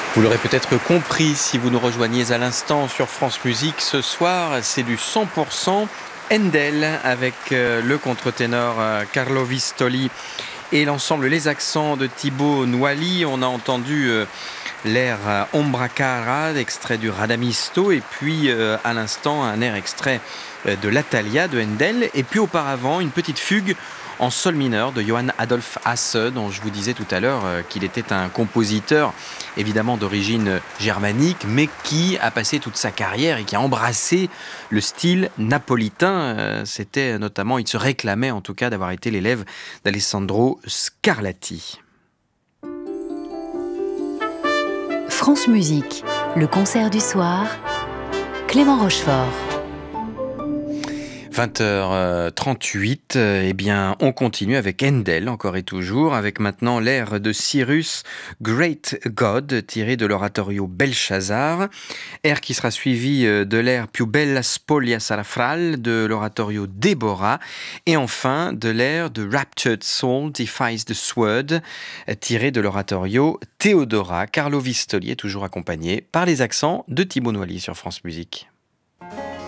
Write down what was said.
Vous l'aurez peut-être compris si vous nous rejoignez à l'instant sur France Musique. Ce soir, c'est du 100% Handel avec le contre-ténor Carlo Vistoli et l'ensemble Les Accents de Thibaut Noilly. On a entendu l'air Ombra Cara, extrait du Radamisto, et puis à l'instant un air extrait de l'Atalia de Handel, et puis auparavant une petite fugue en sol mineur de Johann Adolph Hasse, dont je vous disais tout à l'heure qu'il était un compositeur évidemment d'origine germanique, mais qui a passé toute sa carrière et qui a embrassé le style napolitain. C'était notamment, il se réclamait en tout cas d'avoir été l'élève d'Alessandro Scarlatti. France Musique, le concert du soir, Clément Rochefort. 20h38, eh bien, on continue avec Handel, encore et toujours, avec maintenant l'air de Cyrus, Great God, tiré de l'oratorio Belshazzar, air qui sera suivi de l'air Più bella spoglia sarà fral, de l'oratorio Déborah, et enfin de l'air de Raptured Soul Defies the Sword, tiré de l'oratorio Théodora. Carlo Vistoli est toujours accompagné par les accents de Thibaut Noilly sur France Musique.